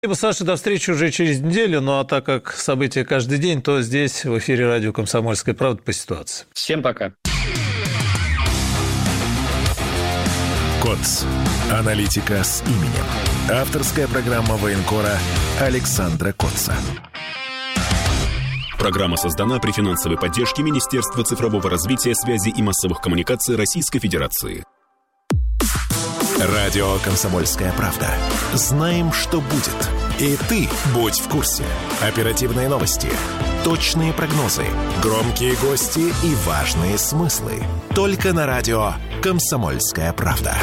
Спасибо, Саша, до встречи уже через неделю. Ну, а так как события каждый день, то здесь, в эфире радио «Комсомольская правда» по ситуации. Всем пока. КОЦ. Аналитика с именем. Авторская программа военкора Александра Котца. Программа создана при финансовой поддержке Министерства цифрового развития, связи и массовых коммуникаций Российской Федерации. Радио «Комсомольская правда». Знаем, что будет. И ты будь в курсе. Оперативные новости, точные прогнозы, громкие гости и важные смыслы. Только на радио «Комсомольская правда».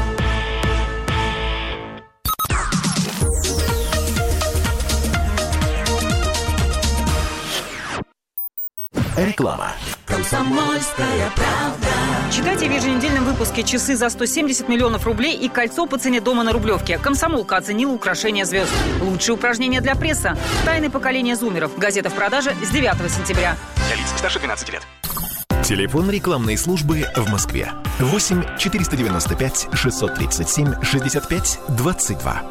Реклама. «Комсомольская правда». Читайте в еженедельном выпуске часы за 170 миллионов рублей и кольцо по цене дома на Рублевке. «Комсомолка» оценила украшение звезд. Лучшие упражнения для пресса. Тайны поколения зумеров. Газета в продаже с 9 сентября. Для лиц старше 12 лет. Телефон рекламной службы в Москве. 8 495 637 65 22.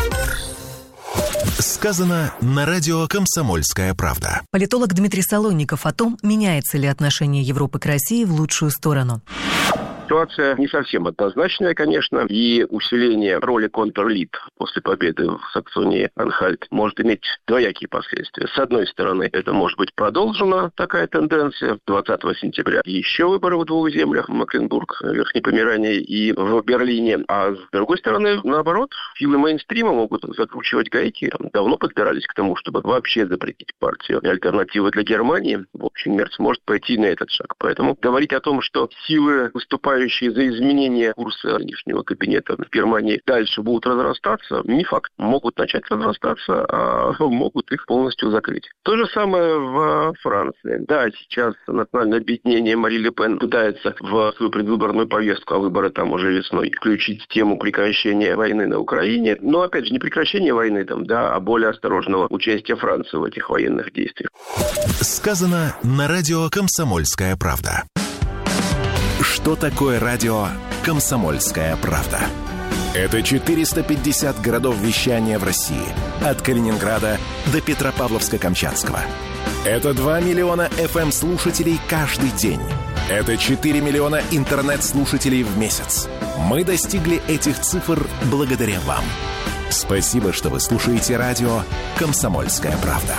Сказано на радио «Комсомольская правда». Политолог Дмитрий Солонников о том, меняется ли отношение Европы к России в лучшую сторону. Ситуация не совсем однозначная, конечно, и усиление роли контрлид после победы в Саксонии-Анхальт может иметь двоякие последствия. С одной стороны, это может быть продолжена такая тенденция. 20 сентября еще выборы в двух землях, Мекленбург, Верхнее Померание и в Берлине. А с другой стороны, наоборот, силы мейнстрима могут закручивать гайки. Давно подбирались к тому, чтобы вообще запретить партию «Альтернативы для Германии». В общем, Мерц может пойти на этот шаг. Поэтому говорить о том, что силы, выступающие за изменение курса нынешнего кабинета в Германии, дальше будут разрастаться, не факт. Могут начать разрастаться, а могут их полностью закрыть. То же самое в Франции. Да, сейчас национальное объединение Мари Ле Пен пытается в свою предвыборную повестку, а выборы там уже весной, включить тему прекращения войны на Украине. Но, опять же, не прекращение войны там, да, а более осторожного участия Франции в этих военных действиях. Сказано на радио «Комсомольская правда». Что такое радио «Комсомольская правда»? Это 450 городов вещания в России. От Калининграда до Петропавловска-Камчатского. Это 2 миллиона FM-слушателей каждый день. Это 4 миллиона интернет-слушателей в месяц. Мы достигли этих цифр благодаря вам. Спасибо, что вы слушаете радио «Комсомольская правда».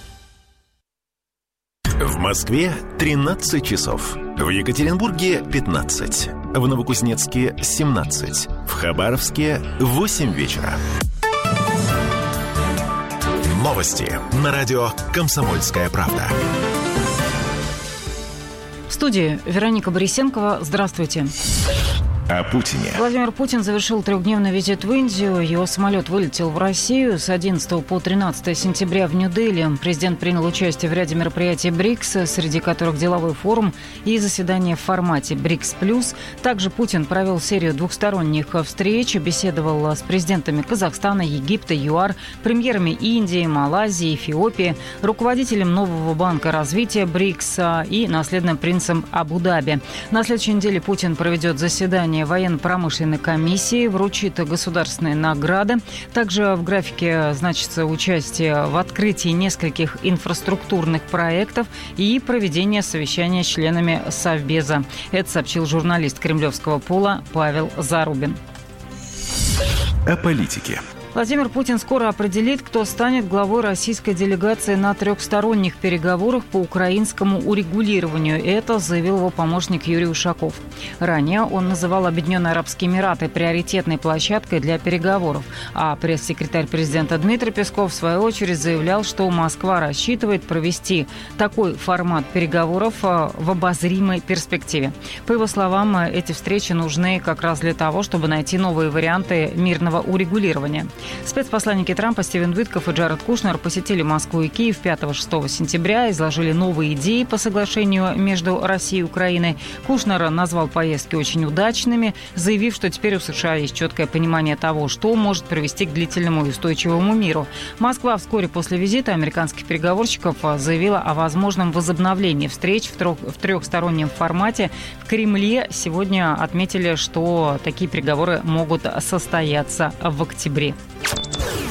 В Москве 13 часов. В Екатеринбурге 15. В Новокузнецке 17. В Хабаровске 8 вечера. Новости на радио «Комсомольская правда». В студии Вероника Борисенкова. Здравствуйте. О Путине. Владимир Путин завершил 3-дневный визит в Индию. Его самолет вылетел в Россию с 11 по 13 сентября в Нью-Дели. Президент принял участие в ряде мероприятий БРИКС, среди которых деловой форум и заседание в формате БРИКС+. Также Путин провел серию двухсторонних встреч, беседовал с президентами Казахстана, Египта, ЮАР, премьерами Индии, Малайзии, Эфиопии, руководителем нового банка развития БРИКС и наследным принцем Абу-Даби. На следующей неделе Путин проведет заседание военно-промышленной комиссии, вручит государственные награды. Также в графике значится участие в открытии нескольких инфраструктурных проектов и проведение совещания с членами Совбеза. Это сообщил журналист кремлевского пула Павел Зарубин. О политике. Владимир Путин скоро определит, кто станет главой российской делегации на трехсторонних переговорах по украинскому урегулированию. Это заявил его помощник Юрий Ушаков. Ранее он называл Объединенные Арабские Эмираты приоритетной площадкой для переговоров. А пресс-секретарь президента Дмитрий Песков, в свою очередь, заявлял, что Москва рассчитывает провести такой формат переговоров в обозримой перспективе. По его словам, эти встречи нужны как раз для того, чтобы найти новые варианты мирного урегулирования. Спецпосланники Трампа Стивен Уитков и Джаред Кушнер посетили Москву и Киев 5-6 сентября, изложили новые идеи по соглашению между Россией и Украиной. Кушнер назвал поездки очень удачными, заявив, что теперь у США есть четкое понимание того, что может привести к длительному и устойчивому миру. Москва вскоре после визита американских переговорщиков заявила о возможном возобновлении встреч в трехстороннем формате. В Кремле сегодня отметили, что такие переговоры могут состояться в октябре.